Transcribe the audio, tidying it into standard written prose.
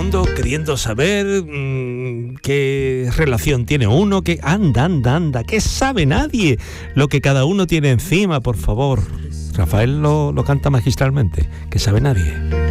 mundo queriendo saber qué relación tiene uno, que anda, que sabe nadie lo que cada uno tiene encima, por favor. Rafael lo canta magistralmente, que sabe nadie.